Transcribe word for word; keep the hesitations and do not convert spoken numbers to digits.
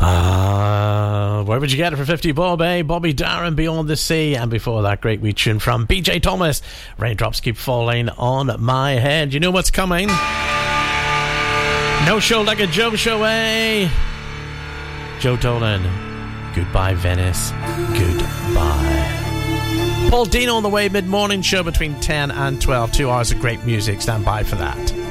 Uh, where would you get it for fifty bob, eh? Bobby Darin, Beyond the Sea. And before that, great wee tune from B J Thomas, Raindrops Keep Falling on My Head. You know what's coming? No Show Like a Joe Show, eh? Joe Dolan, Goodbye Venice, goodbye. Paul Dino on the way, mid-morning show between ten and twelve. Two hours of great music. Stand by for that.